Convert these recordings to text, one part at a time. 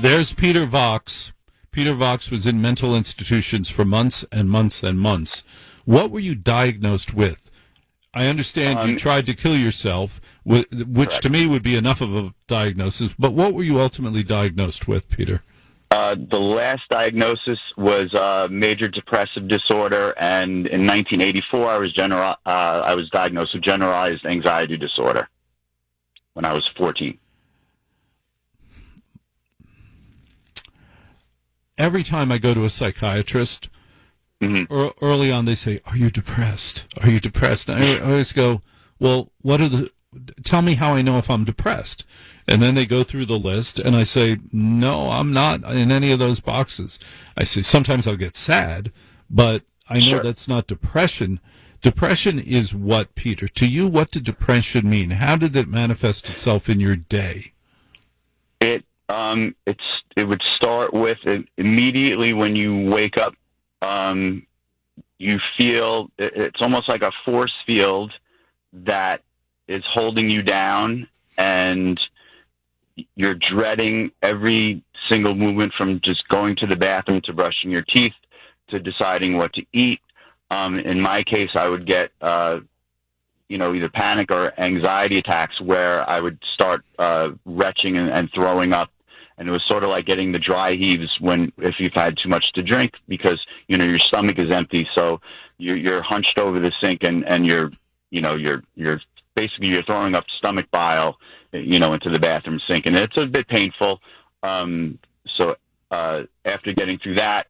There's Peter Vox. Peter Vox was in mental institutions for months and months and months. What were you diagnosed with? I understand you tried to kill yourself, which Correct. to me would be enough of a diagnosis, but what were you ultimately diagnosed with, Peter? The last diagnosis was major depressive disorder, and in 1984, I was diagnosed with generalized anxiety disorder when I was 14. Every time I go to a psychiatrist, early on they say, "Are you depressed? Are you depressed?" And I always go, "Well, tell me how I know if I'm depressed." And then they go through the list, and I say, "No, I'm not in any of those boxes." I say, sometimes I'll get sad, but I know Sure. that's not depression. Depression is what, Peter? To you, what did depression mean? How did it manifest itself in your day? It would start with immediately when you wake up. You feel it's almost like a force field that is holding you down, and you're dreading every single movement, from just going to the bathroom to brushing your teeth to deciding what to eat. In my case, I would get either panic or anxiety attacks where I would start retching and throwing up. And it was sort of like getting the dry heaves if you've had too much to drink, because your stomach is empty, so you're hunched over the sink, and you're basically you're throwing up stomach bile, into the bathroom sink, and it's a bit painful. So after getting through that,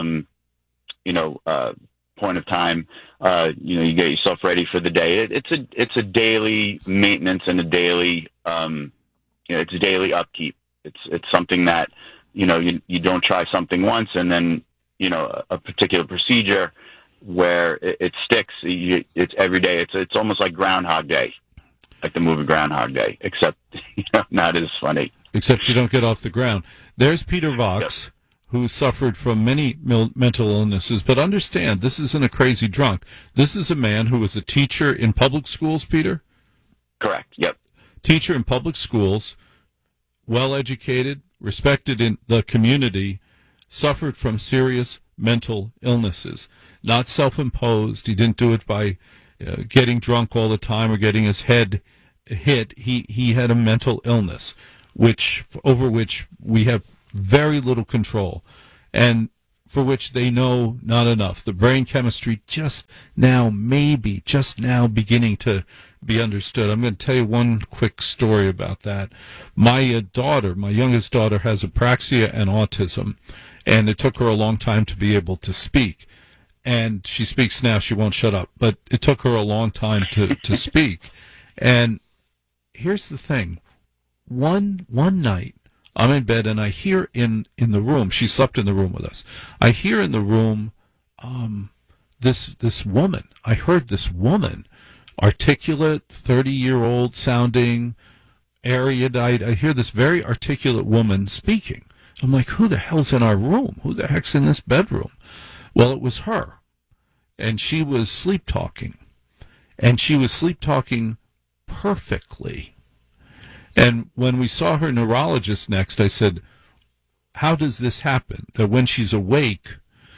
point of time, you get yourself ready for the day. It's a daily maintenance and a daily, it's a daily upkeep. It's something that, you don't try something once and then, a particular procedure where it sticks. It's every day. It's almost like Groundhog Day, like the movie Groundhog Day, except not as funny. Except you don't get off the ground. There's Peter Vox, Yep. who suffered from many mental illnesses, but understand, this isn't a crazy drunk. This is a man who was a teacher in public schools, Peter? Correct. Yep. Teacher in public schools, well-educated, respected in the community, suffered from serious mental illnesses. Not self-imposed. He didn't do it by getting drunk all the time or getting his head hit. He had a mental illness, over which we have very little control, and for which they know not enough. The brain chemistry just now beginning to be understood. I'm going to tell you one quick story about that. My youngest daughter, has apraxia and autism, and it took her a long time to be able to speak. And she speaks now. She won't shut up. But it took her a long time to speak. And here's the thing. One night, I'm in bed, and I hear in the room, she slept in the room with us, I hear in the room this woman. I heard this woman, articulate, 30-year-old sounding, erudite. I hear this very articulate woman speaking. I'm like, who the hell's in our room? Who the heck's in this bedroom? Well, it was her, and she was sleep-talking, and she was sleep-talking perfectly. And when we saw her neurologist next, I said, how does this happen? That when she's awake,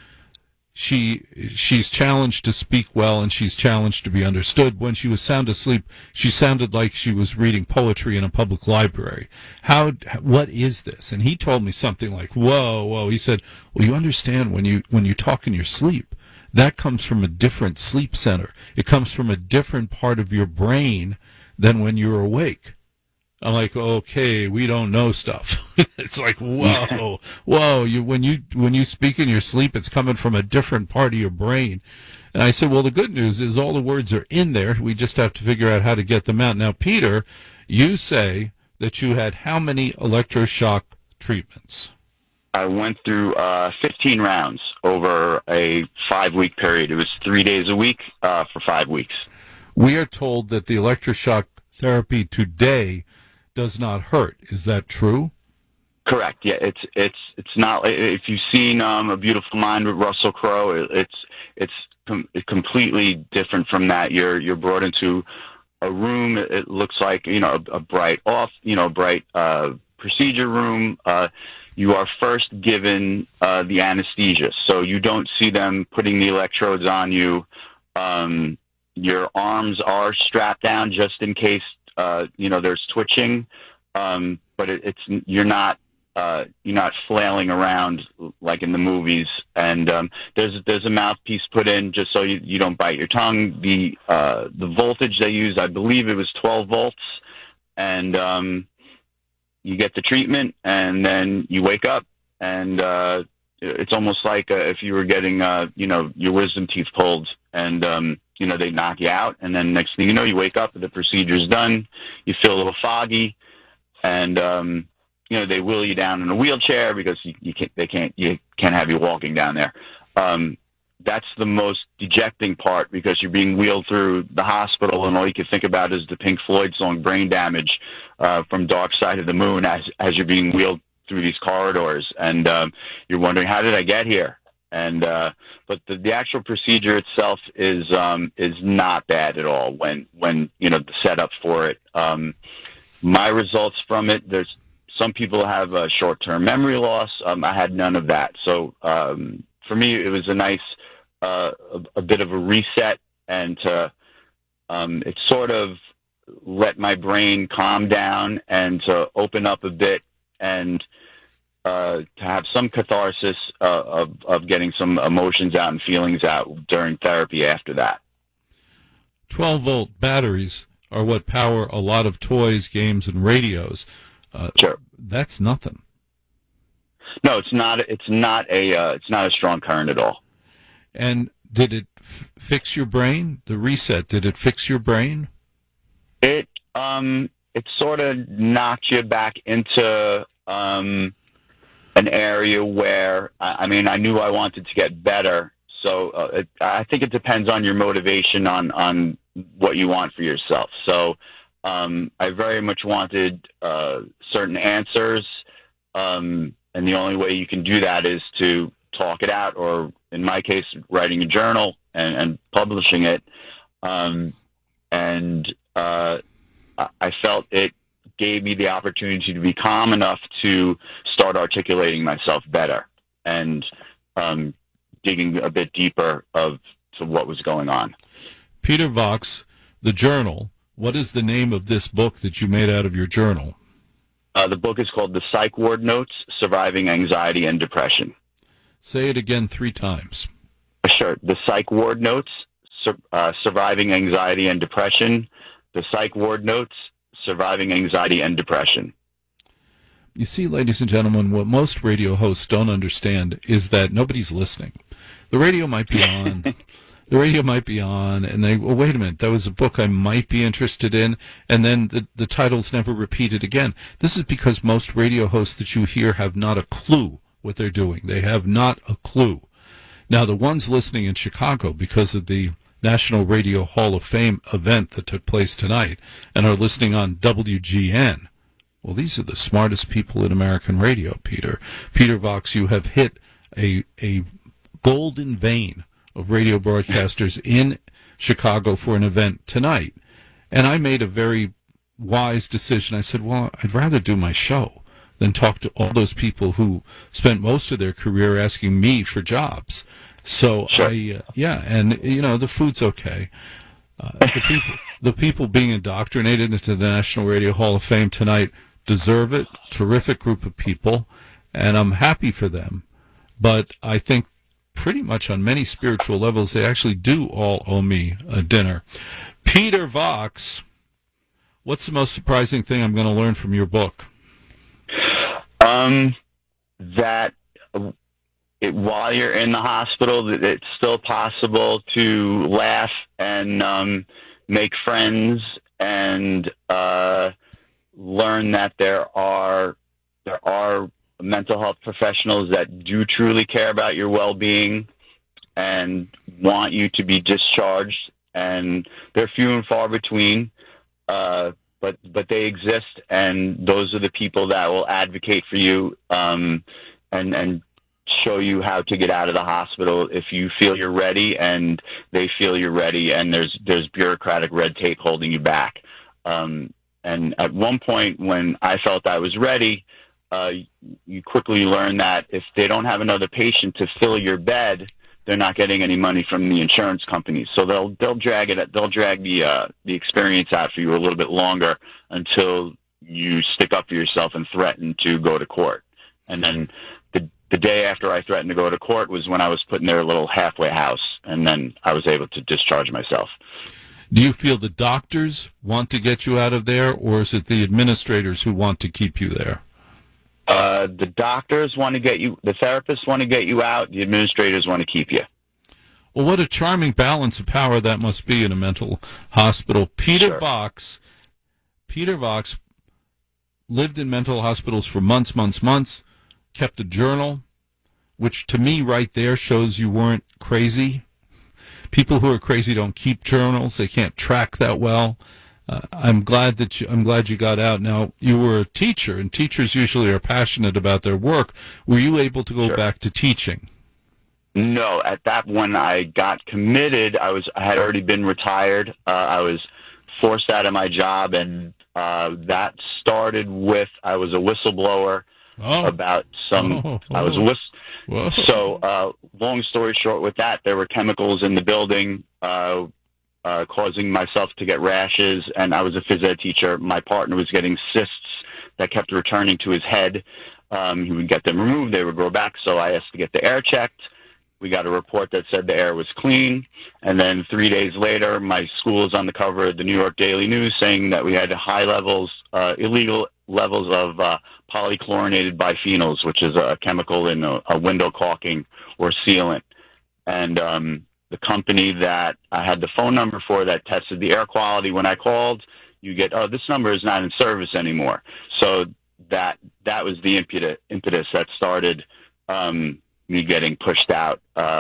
she's challenged to speak well, and she's challenged to be understood. When she was sound asleep, she sounded like she was reading poetry in a public library. What is this? And he told me something like, whoa. He said, well, you understand, when you talk in your sleep, that comes from a different sleep center. It comes from a different part of your brain than when you're awake. I'm like, okay, we don't know stuff. It's like, whoa. When you speak in your sleep, it's coming from a different part of your brain. And I said, well, the good news is all the words are in there. We just have to figure out how to get them out. Now, Peter, you say that you had how many electroshock treatments? I went through 15 rounds over a 5-week period. It was 3 days a week for 5 weeks. We are told that the electroshock therapy today does not hurt. Is that true? Correct. Yeah, it's not. If you've seen A Beautiful Mind with Russell Crowe, it's completely different from that. You're brought into a room. It looks like a bright procedure room. you are first given the anesthesia. So you don't see them putting the electrodes on you. Your arms are strapped down just in case there's twitching, but you're not flailing around like in the movies. And there's a mouthpiece put in just so you don't bite your tongue. The voltage they use, I believe it was 12 volts, and you get the treatment, and then you wake up, and it's almost like if you were getting your wisdom teeth pulled, and they knock you out, and then next thing you know, you wake up, the procedure's done, you feel a little foggy, and they wheel you down in a wheelchair because you can't have you walking down there. That's the most dejecting part, because you're being wheeled through the hospital, and all you can think about is the Pink Floyd song "Brain Damage" from Dark Side of the Moon as you're being wheeled through these corridors, and you're wondering, how did I get here? And but the actual procedure itself is not bad at all when the setup for it. My results from it, there's some people have a short-term memory loss. I had none of that. So for me, it was a nice a bit of a reset, and it sort of let my brain calm down and to open up a bit, and to have some catharsis of getting some emotions out and feelings out during therapy after that. 12-volt batteries are what power a lot of toys, games, and radios. Sure. That's nothing. No, it's not. It's not a strong current at all. And did it fix your brain? The reset, did it fix your brain? It sort of knocked you back into an area where I knew I wanted to get better. So I think it depends on your motivation on what you want for yourself. So I very much wanted certain answers, and the only way you can do that is to talk it out, or in my case, writing a journal and publishing it. I felt it gave me the opportunity to be calm enough to start articulating myself better and digging a bit deeper to what was going on. Peter Vox, the journal. What is the name of this book that you made out of your journal? The book is called The Psych Ward Notes, Surviving Anxiety and Depression. Say it again 3 times. Sure. The Psych Ward Notes, Surviving Anxiety and Depression. The Psych Ward Notes, Surviving Anxiety and Depression. You see, ladies and gentlemen, what most radio hosts don't understand is that nobody's listening. The radio might be on. The radio might be on, and they, well, wait a minute, that was a book I might be interested in, and then the title's never repeated again. This is because most radio hosts that you hear have not a clue what they're doing. They have not a clue. Now, the ones listening in Chicago, because of the National Radio Hall of Fame event that took place tonight, and are listening on WGN, well, these are the smartest people in American radio, Peter. Peter Vox, you have hit a golden vein of radio broadcasters in Chicago for an event tonight. And I made a very wise decision. I said, well, I'd rather do my show than talk to all those people who spent most of their career asking me for jobs. So, sure. And, the food's okay. The people being indoctrinated into the National Radio Hall of Fame tonight deserve it. Terrific group of people, and I'm happy for them. But I think pretty much on many spiritual levels, they actually do all owe me a dinner. Peter Vox, what's the most surprising thing I'm going to learn from your book? That while you're in the hospital, that it's still possible to laugh and make friends and learn that there are mental health professionals that do truly care about your well-being and want you to be discharged, and they're few and far between, but they exist, and those are the people that will advocate for you and show you how to get out of the hospital if you feel you're ready and they feel you're ready, and there's bureaucratic red tape holding you back. And at one point when I felt I was ready, you quickly learn that if they don't have another patient to fill your bed, they're not getting any money from the insurance companies. So they'll drag the experience out for you a little bit longer until you stick up for yourself and threaten to go to court. And then the day after I threatened to go to court was when I was put in their little halfway house, and then I was able to discharge myself. Do you feel the doctors want to get you out of there, or is it the administrators who want to keep you there? The doctors want to get you, the therapists want to get you out, the administrators want to keep you. Well, what a charming balance of power that must be in a mental hospital. Peter Sure. Vox lived in mental hospitals for months, kept a journal, which to me right there shows you weren't crazy. People who are crazy don't keep journals. They can't track that well. I'm glad you got out. Now, you were a teacher, and teachers usually are passionate about their work. Were you able to go Sure. back to teaching? No, at that when I got committed, I had already been retired. I was forced out of my job, and that started with I was a whistleblower about some. I was a Whoa. So, long story short, with that, there were chemicals in the building causing myself to get rashes, and I was a phys ed teacher. My partner was getting cysts that kept returning to his head. He would get them removed; they would grow back. So I asked to get the air checked. We got a report that said the air was clean, and then 3 days later, my school is on the cover of the New York Daily News saying that we had high levels, illegal levels of polychlorinated biphenyls, which is a chemical in a window caulking or sealant. And the company that I had the phone number for that tested the air quality, when I called, you get, this number is not in service anymore. So that was the impetus that started me getting pushed out.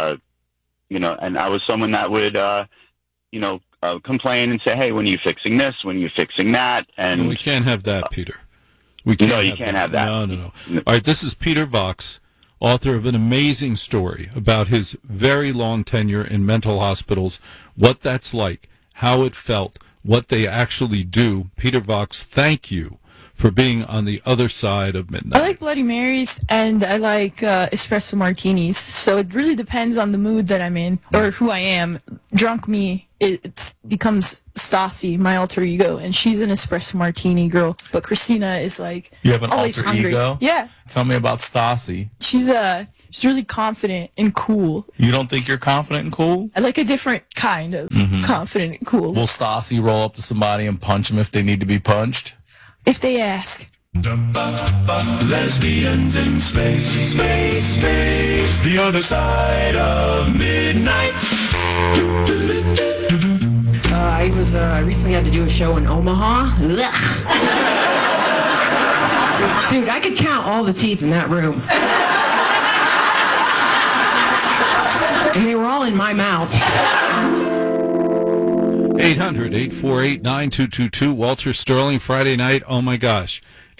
And I was someone that would, complain and say, hey, when are you fixing this? When are you fixing that? And we can't have that, Peter. You can't have that. No. All right, this is Peter Vox, author of an amazing story about his very long tenure in mental hospitals, what that's like, how it felt, what they actually do. Peter Vox, thank you for being on the other side of midnight. I like Bloody Marys, and I like espresso martinis, so it really depends on the mood that I'm in, or who I am. Drunk me, it becomes Stassi, my alter ego, and she's an espresso martini girl, but Christina is like You have an always alter hungry. ego? Yeah. Tell me about Stassi. She's really confident and cool. You don't think you're confident and cool? I like a different kind of confident and cool. Will Stassi roll up to somebody and punch them if they need to be punched? If they ask. Lesbians in space, the other side of midnight. I recently had to do a show in Omaha. Dude, I could count all the teeth in that room. And they were all in my mouth. 800-848-9222. Walter Sterling, Friday night. Oh, my gosh.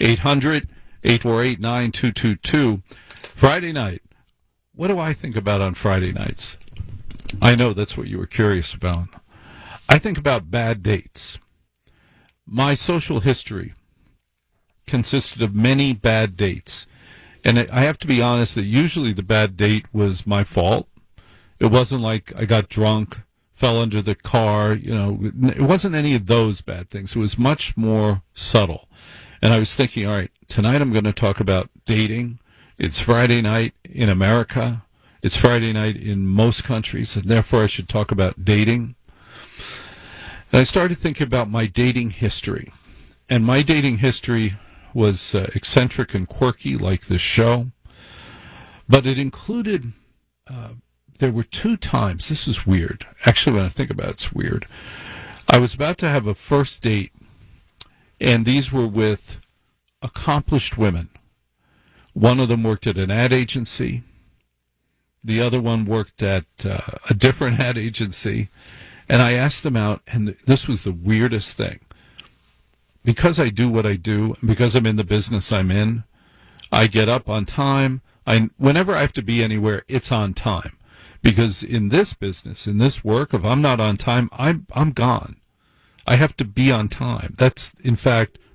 800-848-9222. Friday night. What do I think about on Friday nights? I know that's what you were curious about. I think about bad dates. My social history consisted of many bad dates. And I have to be honest that usually the bad date was my fault. It wasn't like I got drunk, fell under the car, it wasn't any of those bad things. It was much more subtle. And I was thinking, all right, tonight I'm going to talk about dating. It's Friday night in America. It's Friday night in most countries, and therefore I should talk about dating. And I started thinking about my dating history. And my dating history was eccentric and quirky, like this show. But it included... there were 2 times, this is weird. Actually, when I think about it, it's weird. I was about to have a first date, and these were with accomplished women. One of them worked at an ad agency. The other one worked at a different ad agency. And I asked them out, and this was the weirdest thing. Because I do what I do, and because I'm in the business I'm in, I get up on time. Whenever I have to be anywhere, it's on time. Because in this business, in this work, if I'm not on time, I'm gone. I have to be on time. That's, in fact,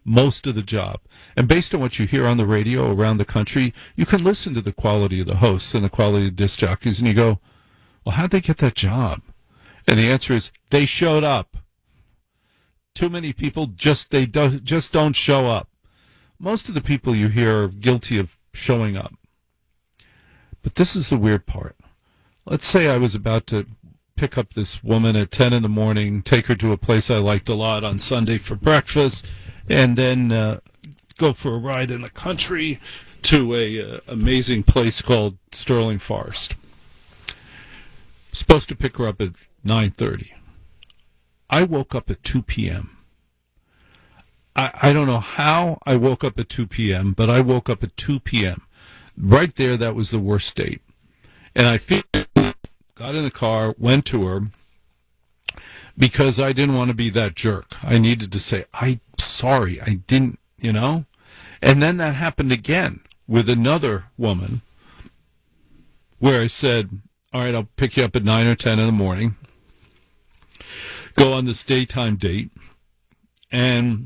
most of the job. And based on what you hear on the radio around the country, you can listen to the quality of the hosts and the quality of the disc jockeys, and you go, well, how'd they get that job? And the answer is, they showed up. Too many people just don't show up. Most of the people you hear are guilty of showing up. But this is the weird part. Let's say I was about to pick up this woman at 10 in the morning, take her to a place I liked a lot on Sunday for breakfast, and then go for a ride in the country to a amazing place called Sterling Forest. Supposed to pick her up at 9:30. I woke up at 2 p.m. I don't know how I woke up at 2 p.m., but I woke up at 2 p.m. Right there, that was the worst date. And I got in the car, went to her, because I didn't want to be that jerk. I needed to say, I'm sorry, I didn't, And then that happened again with another woman where I said, all right, I'll pick you up at 9 or 10 in the morning, go on this daytime date, and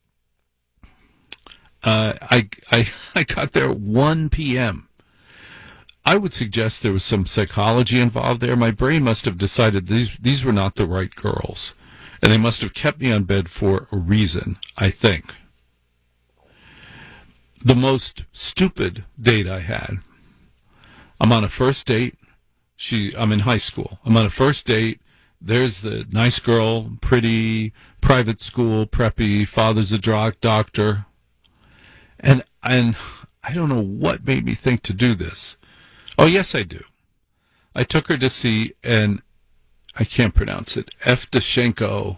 I got there at 1 p.m. I would suggest there was some psychology involved there. My brain must have decided these were not the right girls, and they must have kept me on bed for a reason, I think. The most stupid date I had, I'm on a first date. I'm in high school. I'm on a first date. There's the nice girl, pretty, private school, preppy, father's a doctor. And I don't know what made me think to do this. Oh, yes, I do. I took her to see, and I can't pronounce it, Evtushenko,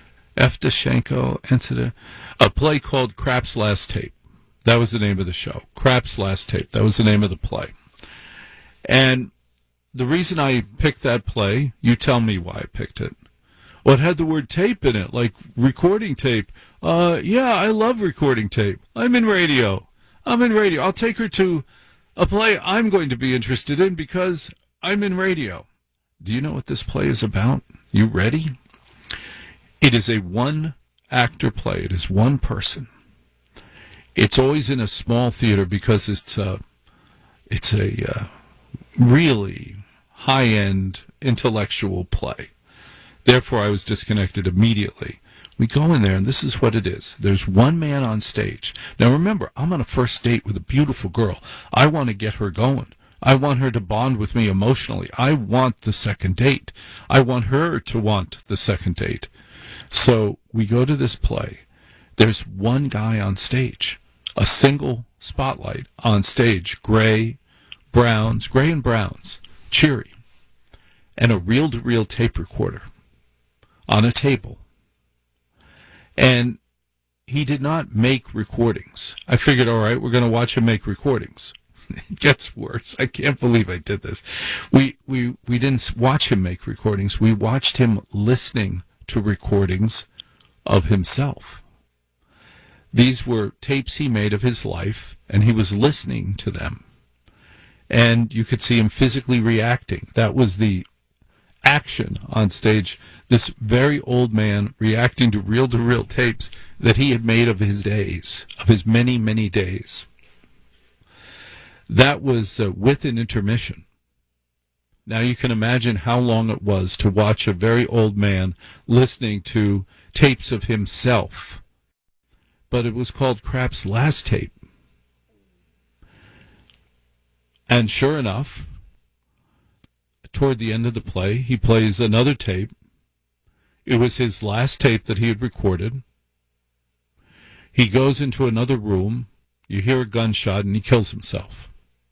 a play called Krapp's Last Tape. That was the name of the show. Krapp's Last Tape. That was the name of the play. And the reason I picked that play, you tell me why I picked it. Well, it had the word tape in it, like recording tape. Yeah, I love recording tape. I'm in radio. I'll take her to a play I'm going to be interested in because I'm in radio. Do you know what this play is about? You ready? It is a one-actor play. It is one person. It's always in a small theater because it's a really high-end intellectual play. Therefore, I was disconnected immediately. We go in there, and this is what it is. There's one man on stage. Now, remember, I'm on a first date with a beautiful girl. I want to get her going. I want her to bond with me emotionally. I want the second date. I want her to want the second date. So we go to this play. There's one guy on stage, a single spotlight on stage, gray and browns, cheery, and a reel-to-reel tape recorder on a table. And he did not make recordings. I figured, all right, we're going to watch him make recordings. It gets worse. I can't believe I did this. We didn't watch him make recordings. We watched him listening to recordings of himself. These were tapes he made of his life, and he was listening to them. And you could see him physically reacting. That was the action on stage. This very old man reacting to reel tapes that he had made of his days, of his many, many days. That was with an intermission. Now you can imagine how long it was to watch a very old man listening to tapes of himself. But it was called Krapp's Last Tape. And sure enough, toward the end of the play, he plays another tape. It was his last tape that he had recorded. He goes into another room, you hear a gunshot, and he kills himself.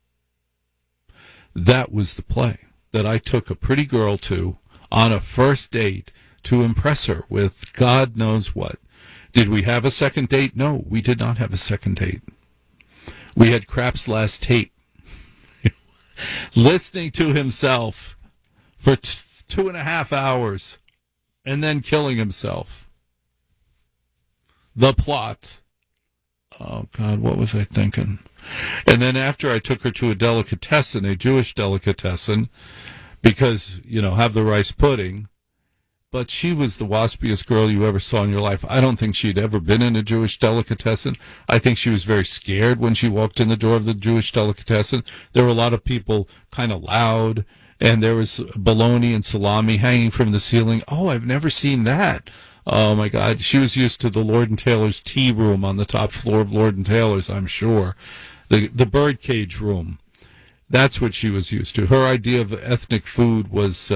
That was the play that I took a pretty girl to on a first date to impress her with God knows what. Did we have a second date? No, we did not have a second date. We had Krapp's Last Tape. Listening to himself for 2.5 hours and then killing himself. The plot. Oh, God, what was I thinking? And then after I took her to a delicatessen, a Jewish delicatessen, because, have the rice pudding. but she was the waspiest girl you ever saw in your life. I don't think she'd ever been in a Jewish delicatessen. I think she was very scared when she walked in the door of the Jewish delicatessen. There were a lot of people kind of loud, and there was bologna and salami hanging from the ceiling. Oh, I've never seen that. Oh, my God. She was used to the Lord & Taylor's tea room on the top floor of Lord & Taylor's, I'm sure. The birdcage room. That's what she was used to. Her idea of ethnic food was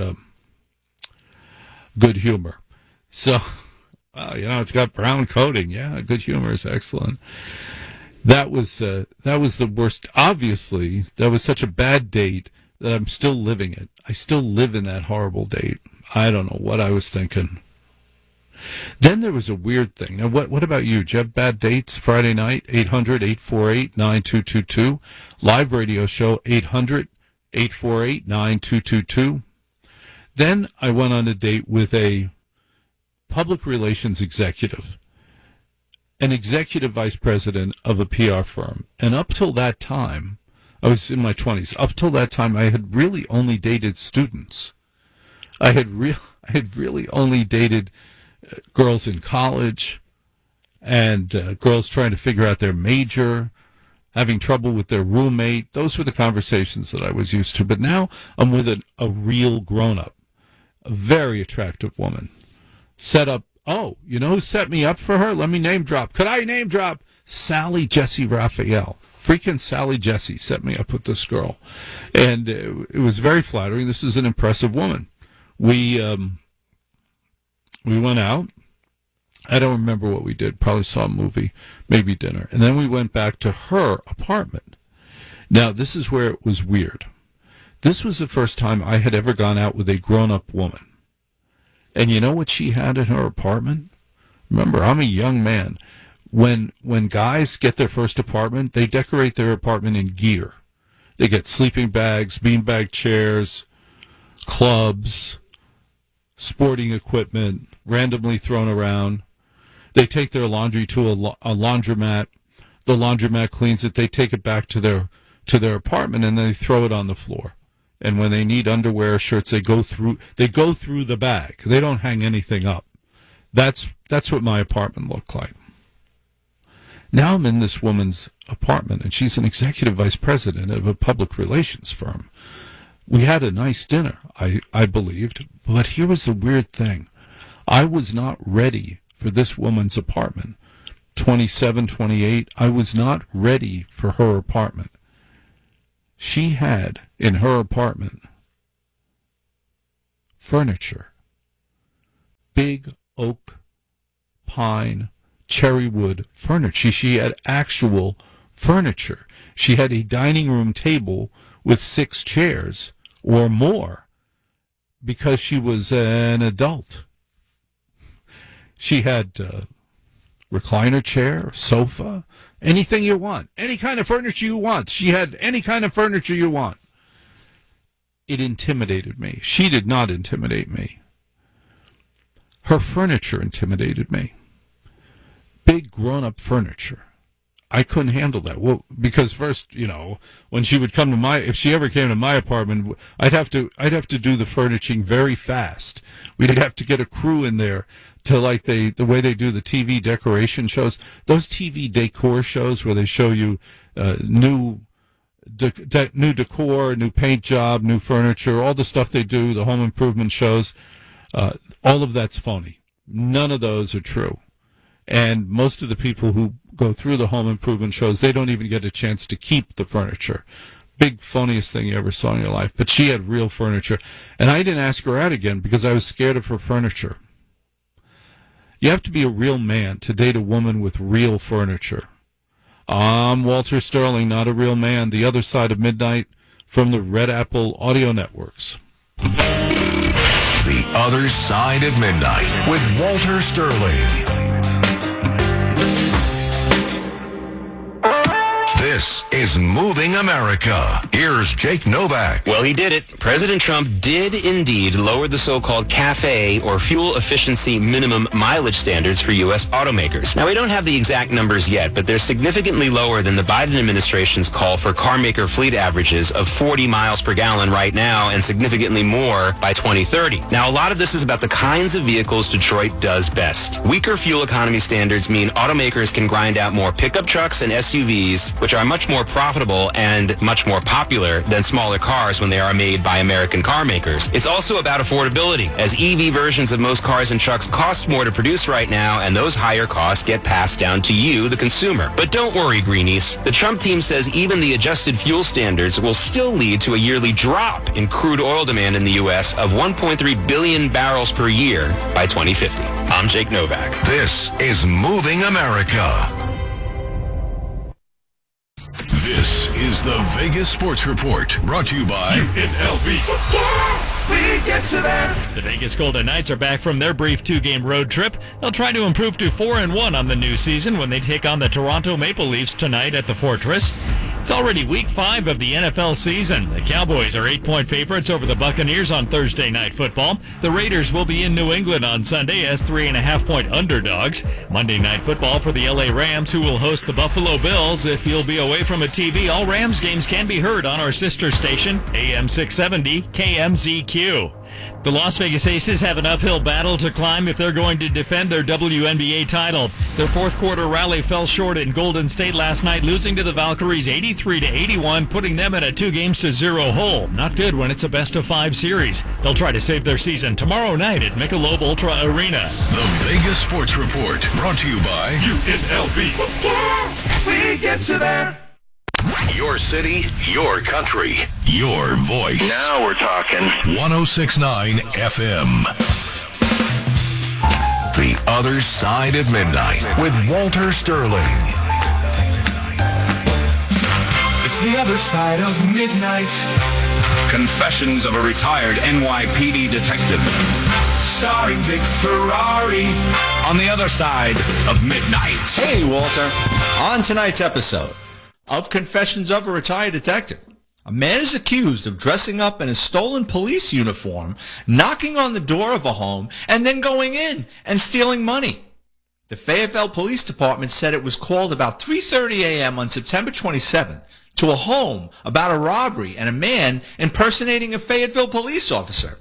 good humor. So, it's got brown coating. Yeah, good humor is excellent. That was the worst. Obviously, that was such a bad date that I'm still living it. I still live in that horrible date. I don't know what I was thinking. Then there was a weird thing. Now, what about you? Do you have bad dates? Friday night, 800-848-9222. Live radio show, 800-848-9222. Then I went on a date with a public relations executive, an executive vice president of a PR firm. And up till that time, I was in my 20s. Up till that time, I had really only dated students. I had really only dated girls in college and girls trying to figure out their major, having trouble with their roommate. Those were the conversations that I was used to. But now I'm with a real grown-up, a very attractive woman. Set up, you know who set me up for her? Let me name drop. Could I name drop? Sally Jesse Raphael. Freaking Sally Jesse set me up with this girl. And it was very flattering. This is an impressive woman. We went out. I don't remember what we did. Probably saw a movie, maybe dinner. And then we went back to her apartment. Now, this is where it was weird. This was the first time I had ever gone out with a grown-up woman. And you know what she had in her apartment? Remember, I'm a young man. When guys get their first apartment, they decorate their apartment in gear. They get sleeping bags, beanbag chairs, clubs, sporting equipment, randomly thrown around. They take their laundry to a laundromat. The laundromat cleans it. They take it back to their apartment, and they throw it on the floor. And when they need underwear or shirts, they go through the bag. They don't hang anything up. That's what my apartment looked like. Now I'm in this woman's apartment, and she's an executive vice president of a public relations firm. We had a nice dinner, I believed, but here was the weird thing. I was not ready for this woman's apartment. 27, 28, I was not ready for her apartment. She had, in her apartment, furniture. Big oak, pine, cherry wood furniture. She had actual furniture. She had a dining room table with 6 chairs or more because she was an adult. She had recliner chair, sofa, anything you want, any kind of furniture you want. She had any kind of furniture you want. It intimidated me. She did not intimidate me. Her furniture intimidated me. Big grown-up furniture. I couldn't handle that. Well, because first, when she would come to if she ever came to my apartment, I'd have to do the furnishing very fast. We'd have to get a crew in there to like the way they do the TV decoration shows. Those TV decor shows where they show you new decor, new paint job, new furniture, all the stuff they do, the home improvement shows. All of that's phony. None of those are true. And most of the people who go through the home improvement shows, they don't even get a chance to keep the furniture. Big, funniest thing you ever saw in your life. But she had real furniture. And I didn't ask her out again because I was scared of her furniture. You have to be a real man to date a woman with real furniture. I'm Walter Sterling, not a real man. The Other Side of Midnight from the Red Apple Audio Networks. The Other Side of Midnight with Walter Sterling. This is Moving America. Here's Jake Novak. Well, he did it. President Trump did indeed lower the so-called CAFE, or fuel efficiency minimum mileage standards for U.S. automakers. Now, we don't have the exact numbers yet, but they're significantly lower than the Biden administration's call for car maker fleet averages of 40 miles per gallon right now and significantly more by 2030. Now, a lot of this is about the kinds of vehicles Detroit does best. Weaker fuel economy standards mean automakers can grind out more pickup trucks and SUVs, which are much more profitable and much more popular than smaller cars when they are made by American car makers. It's also about affordability, as EV versions of most cars and trucks cost more to produce right now, and those higher costs get passed down to you, the consumer. But don't worry, Greenies. The Trump team says even the adjusted fuel standards will still lead to a yearly drop in crude oil demand in the U.S. of 1.3 billion barrels per year by 2050. I'm Jake Novak. This is Moving America. This is the Vegas Sports Report, brought to you by Tickets. We get you there. The Vegas Golden Knights are back from their brief 2-game road trip. They'll try to improve to 4-1 on the new season when they take on the Toronto Maple Leafs tonight at the Fortress. It's already week 5 of the NFL season. The Cowboys are 8-point favorites over the Buccaneers on Thursday Night Football. The Raiders will be in New England on Sunday as 3.5-point underdogs. Monday Night Football for the LA Rams, who will host the Buffalo Bills. If you'll be away from a TV, all Rams games can be heard on our sister station, AM 670 KMZQ. The Las Vegas Aces have an uphill battle to climb if they're going to defend their WNBA title. Their fourth quarter rally fell short in Golden State last night, losing to the Valkyries 83-81, putting them in a 2-0 hole. Not good when it's a best-of-5 series. They'll try to save their season tomorrow night at Michelob Ultra Arena. the Vegas Sports Report, brought to you by UNLV. Tickets. We get you there. Your city, your country, your voice. Now we're talking. 106.9 FM. The Other Side of Midnight with Walter Sterling. It's the other side of midnight. Confessions of a retired NYPD detective. Starring Vic Ferrari. On the other side of midnight. Hey, Walter. On tonight's episode of Confessions of a Retired Detective, a man is accused of dressing up in a stolen police uniform, knocking on the door of a home, and then going in and stealing money. The Fayetteville Police Department said it was called about 3:30 a.m. on September 27th to a home about a robbery and a man impersonating a Fayetteville police officer.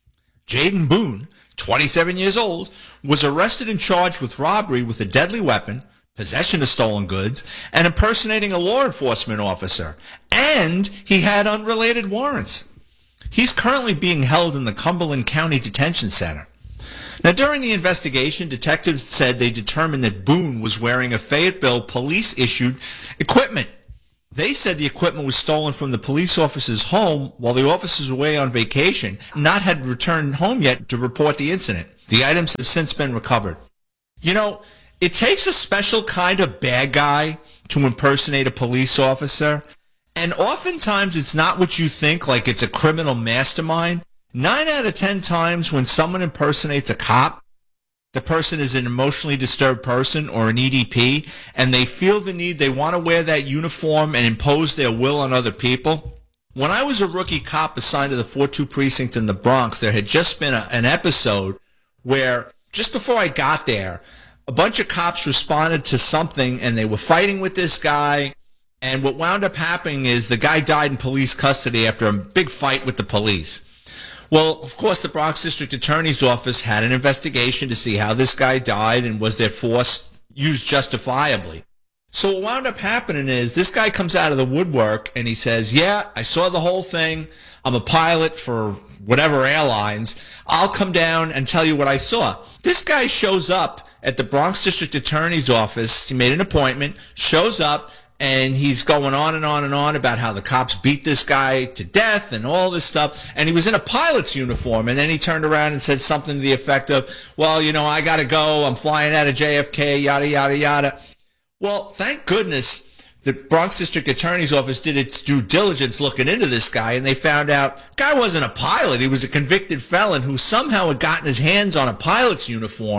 Jaden Boone, 27 years old, was arrested and charged with robbery with a deadly weapon, possession of stolen goods, and impersonating a law enforcement officer. And he had unrelated warrants. He's currently being held in the Cumberland County Detention Center. Now, during the investigation, detectives said they determined that Boone was wearing a Fayetteville police-issued equipment. They said the equipment was stolen from the police officer's home while the officers were away on vacation, not had returned home yet to report the incident. The items have since been recovered. You know, it takes a special kind of bad guy to impersonate a police officer, and oftentimes it's not what you think, like it's a criminal mastermind. 9 out of 10 times when someone impersonates a cop, the person is an emotionally disturbed person or an EDP, and they feel the need, they want to wear that uniform and impose their will on other people. When I was a rookie cop assigned to the 4-2 precinct in the Bronx, there had just been an episode where, just before I got there, a bunch of cops responded to something, and they were fighting with this guy, and what wound up happening is the guy died in police custody after a big fight with the police. Well, of course, the Bronx District Attorney's Office had an investigation to see how this guy died and was their force used justifiably. So what wound up happening is this guy comes out of the woodwork and he says, yeah, I saw the whole thing. I'm a pilot for whatever airlines. I'll come down and tell you what I saw. This guy shows up at the Bronx District Attorney's Office. He made an appointment, shows up, and he's going on and on and on about how the cops beat this guy to death and all this stuff. And he was in a pilot's uniform. And then he turned around and said something to the effect of, well, you know, I got to go. I'm flying out of JFK, yada, yada, yada. Well, thank goodness the Bronx District Attorney's Office did its due diligence looking into this guy, and they found out the guy wasn't a pilot. He was a convicted felon who somehow had gotten his hands on a pilot's uniform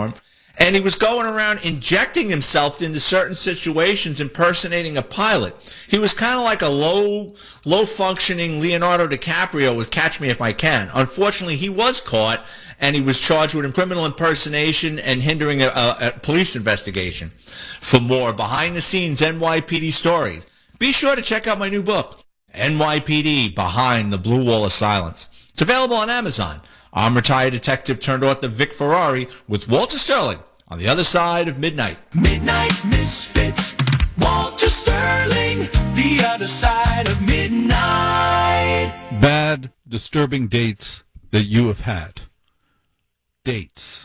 And he was going around injecting himself into certain situations, impersonating a pilot. He was kind of like a low-functioning Leonardo DiCaprio with Catch Me If I Can. Unfortunately, he was caught, and he was charged with criminal impersonation and hindering a police investigation. For more behind-the-scenes NYPD stories, be sure to check out my new book, NYPD Behind the Blue Wall of Silence. It's available on Amazon. I'm retired detective turned author Vic Ferrari with Walter Sterling on the other side of midnight. Midnight Misfits, Walter Sterling, the other side of midnight. Bad, disturbing dates that you have had. Dates.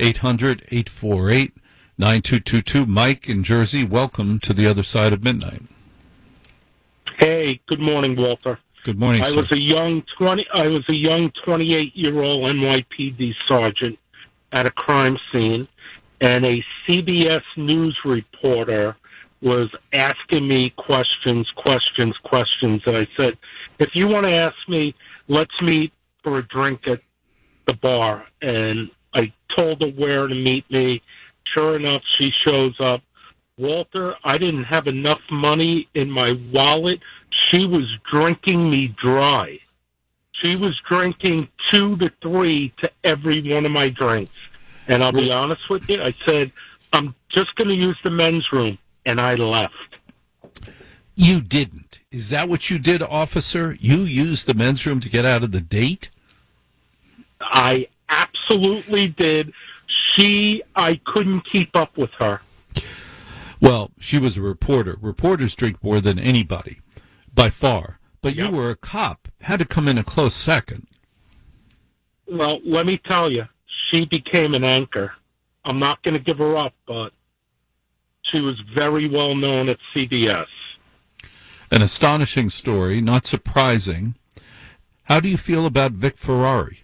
800-848-9222. Mike in Jersey, welcome to the other side of midnight. Hey, good morning, Walter. Good morning, I sir. was a young 28-year-old NYPD sergeant at a crime scene, and a CBS News reporter was asking me questions, and I said, if you want to ask me, let's meet for a drink at the bar. And I told her where to meet me. Sure enough, she shows up. Walter, I didn't have enough money in my wallet. She was drinking me dry. She was drinking 2 to 3 to every one of my drinks. And I'll be honest with you, I said, I'm just going to use the men's room. And I left. You didn't. Is that what you did, officer? You used the men's room to get out of the date? I absolutely did. I couldn't keep up with her. Well, she was a reporter. Reporters drink more than anybody, by far. But you were a cop. Had to come in a close second. Well, let me tell you, she became an anchor. I'm not going to give her up, but she was very well known at CBS. An astonishing story, not surprising. How do you feel about Vic Ferrari?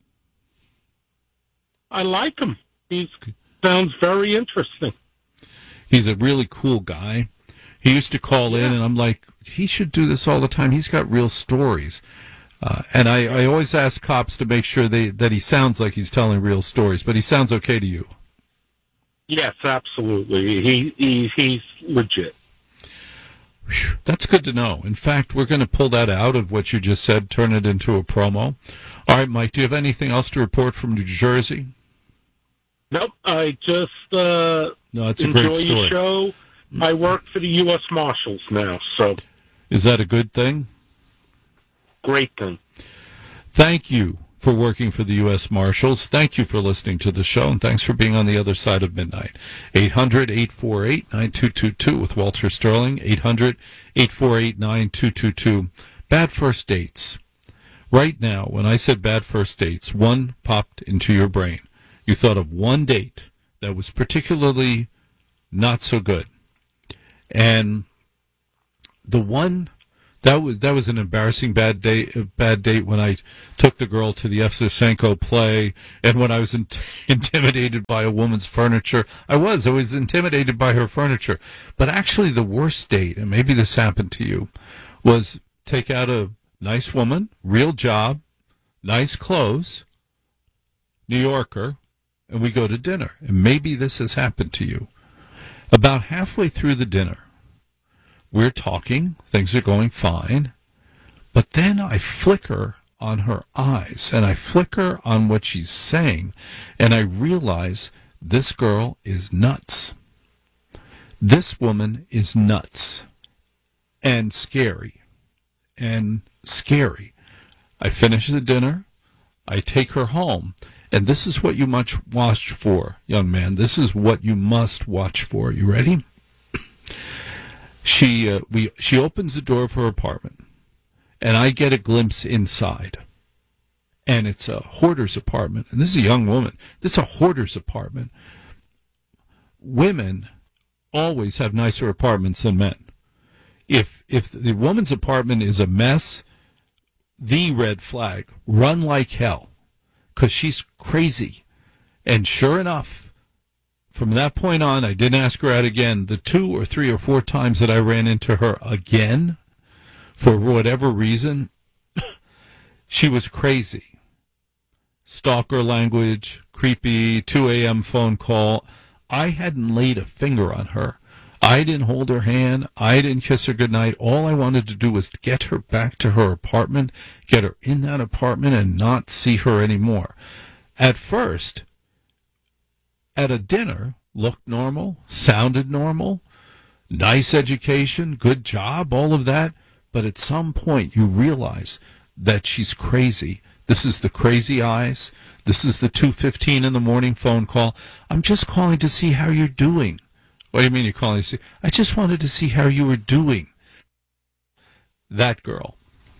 I like him. He sounds very interesting. He's a really cool guy. He used to call in, and I'm like, he should do this all the time. He's got real stories. And I always ask cops to make sure that he sounds like he's telling real stories, but he sounds okay to you. Yes, absolutely. He's legit. Whew, that's good to know. In fact, we're going to pull that out of what you just said, turn it into a promo. All right, Mike, do you have anything else to report from New Jersey? Nope, I just no, it's a enjoy great story. your show. I work for the U.S. Marshals now, so. Is that a good thing? Great thing. Thank you for working for the U.S. Marshals. Thank you for listening to the show, and thanks for being on the other side of midnight. 800-848-9222 with Walter Sterling. 800-848-9222. Bad first dates. Right now, when I said bad first dates, one popped into your brain. You thought of one date that was particularly not so good. And the one that was an embarrassing bad date when I took the girl to the Evshenko play, and when I was intimidated by a woman's furniture. I was intimidated by her furniture. But actually the worst date, and maybe this happened to you, was take out a nice woman, real job, nice clothes, New Yorker, and we go to dinner. And maybe this has happened to you. About halfway through the dinner, we're talking, things are going fine, but then I flicker on her eyes, and I flicker on what she's saying, and I realize this girl is nuts. This woman is nuts and scary. I finish the dinner, I take her home, and this is what you must watch for, young man. This is what you must watch for. You ready? She opens the door of her apartment, and I get a glimpse inside. And it's a hoarder's apartment. And this is a young woman. This is a hoarder's apartment. Women always have nicer apartments than men. If the woman's apartment is a mess, the red flag, run like hell. Because she's crazy. And sure enough, from that point on, I didn't ask her out again. The 2 or 3 or 4 times that I ran into her again, for whatever reason, she was crazy. Stalker language, creepy 2 a.m. phone call. I hadn't laid a finger on her. I didn't hold her hand. I didn't kiss her goodnight. All I wanted to do was get her back to her apartment, get her in that apartment, and not see her anymore. At first, at a dinner, looked normal, sounded normal, nice education, good job, all of that. But at some point, you realize that she's crazy. This is the crazy eyes. This is the 2:15 in the morning phone call. I'm just calling to see how you're doing. What do you mean you're calling to see? I just wanted to see how you were doing. That girl.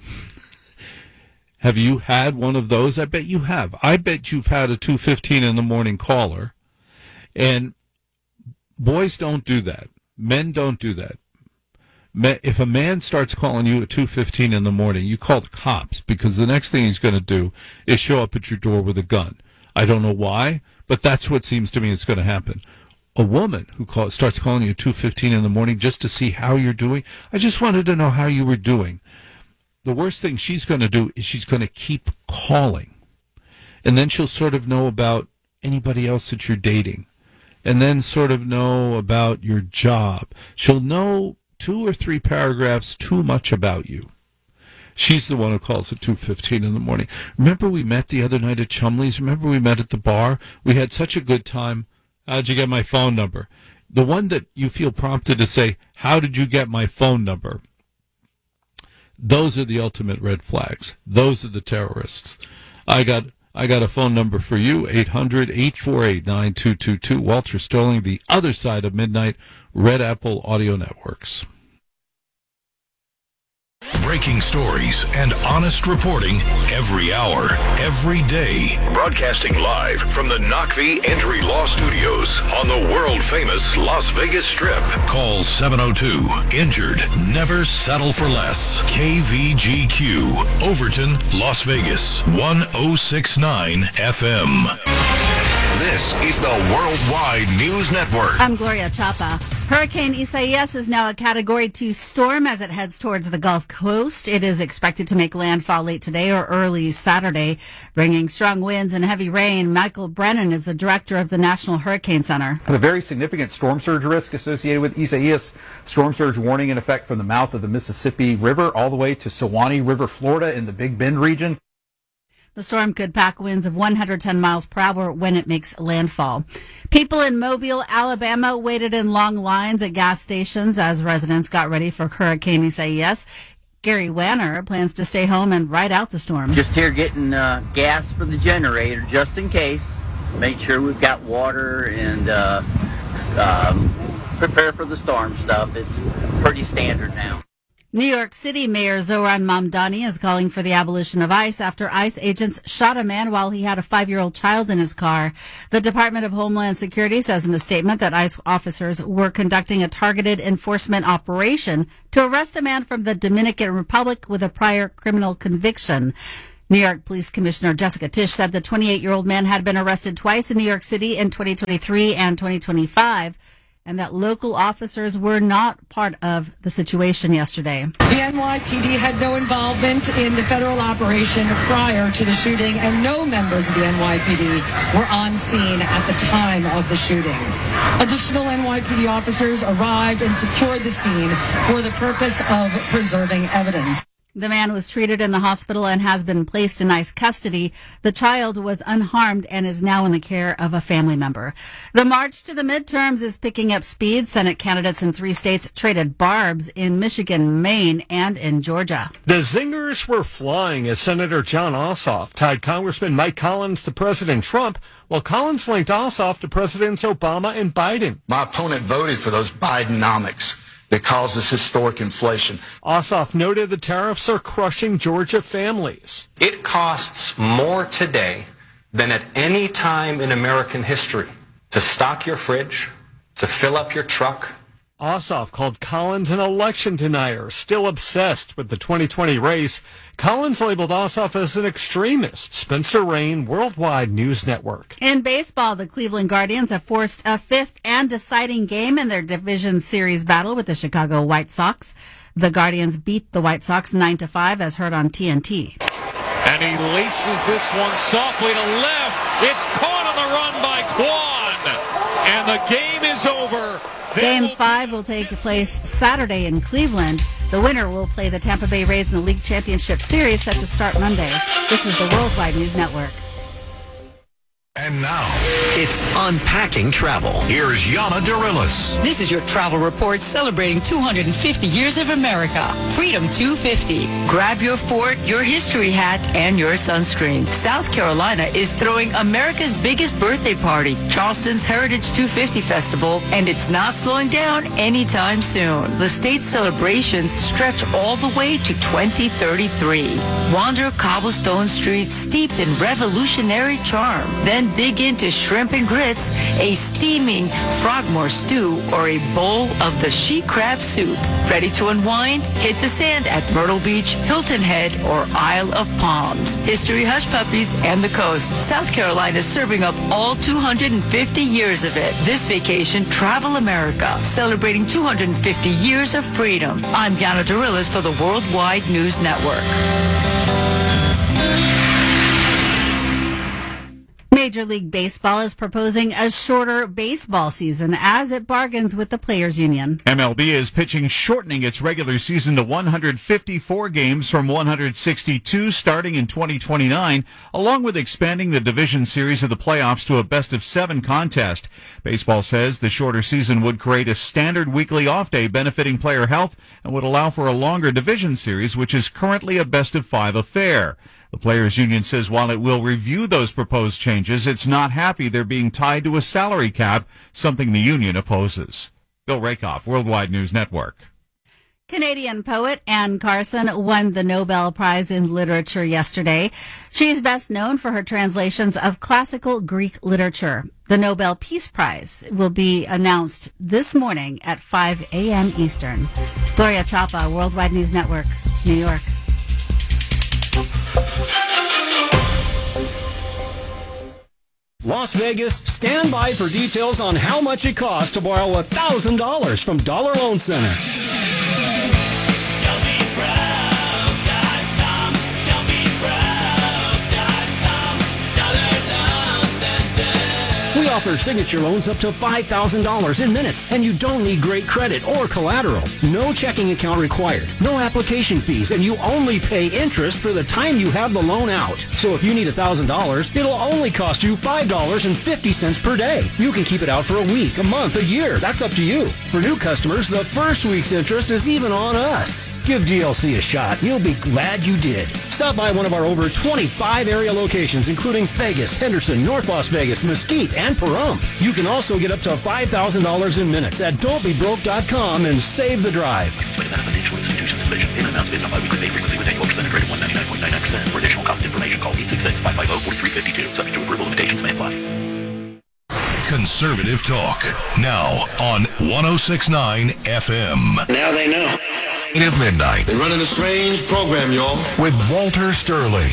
Have you had one of those? I bet you have. I bet you've had a 2:15 in the morning caller. And boys don't do that. Men don't do that. If a man starts calling you at 2:15 in the morning, you call the cops, because the next thing he's going to do is show up at your door with a gun. I don't know why, but that's what seems to me is going to happen. A woman who starts calling you at 2:15 in the morning just to see how you're doing, I just wanted to know how you were doing. The worst thing she's going to do is she's going to keep calling. And then she'll sort of know about anybody else that you're dating. And then sort of know about your job. She'll know 2 or 3 paragraphs too much about you. She's the one who calls at 2:15 in the morning. Remember we met the other night at Chumley's? Remember we met at the bar? We had such a good time. How'd you get my phone number? The one that you feel prompted to say, how did you get my phone number? Those are the ultimate red flags. Those are the terrorists. I got a phone number for you, 800-848-9222. Walter Sterling, the other side of midnight, Red Apple Audio Networks. Breaking stories and honest reporting every hour, every day. Broadcasting live from the Knockvee Injury Law Studios on the world-famous Las Vegas Strip. Call 702-INJURED. Never settle for less. KVGQ, Overton, Las Vegas, 1069 FM. This is the Worldwide News Network. I'm Gloria Chapa. Hurricane Isaias is now a Category 2 storm as it heads towards the Gulf Coast. It is expected to make landfall late today or early Saturday, bringing strong winds and heavy rain. Michael Brennan is the director of the National Hurricane Center. The very significant storm surge risk associated with Isaias. Storm surge warning in effect from the mouth of the Mississippi River all the way to Suwannee River, Florida in the Big Bend region. The storm could pack winds of 110 miles per hour when it makes landfall. People in Mobile, Alabama waited in long lines at gas stations as residents got ready for Hurricane Isaias. Gary Wanner plans to stay home and ride out the storm. Just here getting gas for the generator just in case. Make sure we've got water and prepare for the storm stuff. It's pretty standard now. New York City Mayor Zohran Mamdani is calling for the abolition of ICE after ICE agents shot a man while he had a 5-year-old child in his car. The Department of Homeland Security says in a statement that ICE officers were conducting a targeted enforcement operation to arrest a man from the Dominican Republic with a prior criminal conviction. New York Police Commissioner Jessica Tisch said the 28-year-old man had been arrested twice in New York City in 2023 and 2025. And that local officers were not part of the situation yesterday. The NYPD had no involvement in the federal operation prior to the shooting, and no members of the NYPD were on scene at the time of the shooting. Additional NYPD officers arrived and secured the scene for the purpose of preserving evidence. The man was treated in the hospital and has been placed in ICE custody. The child was unharmed and is now in the care of a family member. The march to the midterms is picking up speed. Senate candidates in 3 states traded barbs in Michigan, Maine, and in Georgia. The zingers were flying as Senator Jon Ossoff tied Congressman Mike Collins to President Trump, while Collins linked Ossoff to Presidents Obama and Biden. My opponent voted for those Bidenomics that causes historic inflation. Ossoff noted the tariffs are crushing Georgia families. It costs more today than at any time in American history to stock your fridge, to fill up your truck. Ossoff called Collins an election denier, still obsessed with the 2020 race. Collins labeled Ossoff as an extremist. Spencer Rain, Worldwide News Network. In baseball, the Cleveland Guardians have forced a 5th and deciding game in their division series battle with the Chicago White Sox. The Guardians beat the White Sox 9-5, as heard on TNT. And he laces this one softly to left. It's caught on the run by Kwon. And the game is over. Game 5 will take place Saturday in Cleveland. The winner will play the Tampa Bay Rays in the League Championship Series set to start Monday. This is the Worldwide News Network. And now, it's Unpacking Travel. Here's Yana Dorillis. This is your travel report celebrating 250 years of America. Freedom 250. Grab your fort, your history hat, and your sunscreen. South Carolina is throwing America's biggest birthday party, Charleston's Heritage 250 Festival, and it's not slowing down anytime soon. The state's celebrations stretch all the way to 2033. Wander cobblestone streets steeped in revolutionary charm. Then dig into shrimp and grits, a steaming frogmore stew, or a bowl of the she crab soup. Ready to unwind? Hit the sand at Myrtle Beach, Hilton Head, or Isle of Palms. History hush puppies and the coast. South Carolina is serving up all 250 years of it. This vacation, Travel America, celebrating 250 years of freedom. I'm Yana Dorillis for the Worldwide News Network. Major League Baseball is proposing a shorter baseball season as it bargains with the Players Union. MLB is pitching shortening its regular season to 154 games from 162 starting in 2029, along with expanding the division series of the playoffs to a best-of-7 contest. Baseball says the shorter season would create a standard weekly off day benefiting player health and would allow for a longer division series, which is currently a best-of-5 affair. The Players Union says while it will review those proposed changes, it's not happy they're being tied to a salary cap, something the union opposes. Bill Rakoff, Worldwide News Network. Canadian poet Anne Carson won the Nobel Prize in Literature yesterday. She's best known for her translations of classical Greek literature. The Nobel Peace Prize will be announced this morning at 5 a.m. Eastern. Gloria Chapa, Worldwide News Network, New York. Las Vegas, stand by for details on how much it costs to borrow $1,000 from Dollar Loan Center. We offer signature loans up to $5,000 in minutes, and you don't need great credit or collateral. No checking account required, no application fees, and you only pay interest for the time you have the loan out. So if you need $1,000, it'll only cost you $5.50 per day. You can keep it out for a week, a month, a year. That's up to you. For new customers, the first week's interest is even on us. Give DLC a shot. You'll be glad you did. Stop by one of our over 25 area locations, including Vegas, Henderson, North Las Vegas, Mesquite, and Pahrump. You can also get up to $5,000 in minutes at don'tbebroke.com and save the drive. Payment amounts based on biweekly pay frequency with annual percentage rate of 199.99%. For additional cost information, call 866-550-4352. Subject to approval, limitations may apply. Conservative talk. Now on 106.9 FM. Now they know. At midnight. They're running a strange program, y'all. With Walter Sterling.